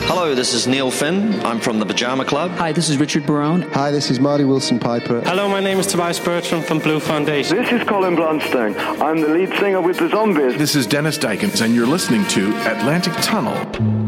Hello, this is Neil Finn. I'm from the Pajama Club. Hi, this is Richard Barone. Hi, this is Marty Wilson-Piper. Hello, my name is Tobias Bertram from Blue Foundation. This is Colin Blunstone. I'm the lead singer with the Zombies. This is Dennis Dykins, and you're listening to Atlantic Tunnel.